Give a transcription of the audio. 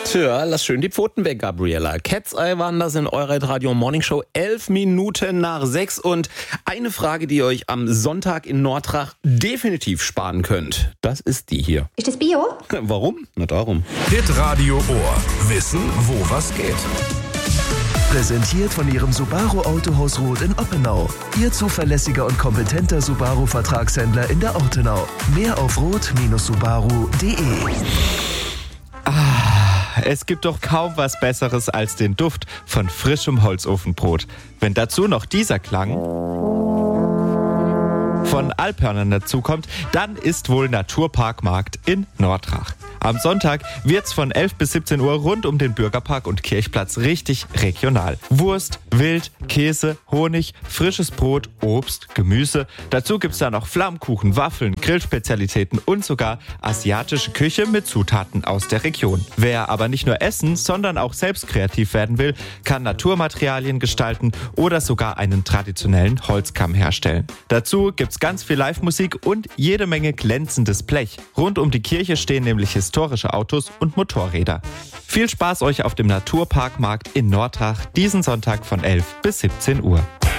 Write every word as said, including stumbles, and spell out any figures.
Tja, lass schön die Pfoten weg, Gabriella. Cat's Eye waren das in eurer Radio Morning Show. Elf Minuten nach sechs und eine Frage, die ihr euch am Sonntag in Nortrach definitiv sparen könnt. Das ist die hier. Ist das Bio? Warum? Na darum. Hitradio Ohr. Wissen, wo was geht. Präsentiert von Ihrem Subaru Autohaus Roth in Oppenau. Ihr zuverlässiger und kompetenter Subaru-Vertragshändler in der Ortenau. Mehr auf roth Bindestrich subaru punkt de. Ah, es gibt doch kaum was Besseres als den Duft von frischem Holzofenbrot. Wenn dazu noch dieser Klang von Alphörnern dazukommt, dann ist wohl Naturparkmarkt in Nortrach. Am Sonntag wird's von elf bis siebzehn Uhr rund um den Bürgerpark und Kirchplatz richtig regional. Wurst, Wild, Käse, Honig, frisches Brot, Obst, Gemüse. Dazu gibt's da noch Flammkuchen, Waffeln, Grillspezialitäten und sogar asiatische Küche mit Zutaten aus der Region. Wer aber nicht nur essen, sondern auch selbst kreativ werden will, kann Naturmaterialien gestalten oder sogar einen traditionellen Holzkamm herstellen. Dazu gibt's ganz viel Live-Musik und jede Menge glänzendes Blech. Rund um die Kirche stehen nämlich historische Autos und Motorräder. Viel Spaß euch auf dem Naturparkmarkt in Nortrach diesen Sonntag von elf bis siebzehn Uhr.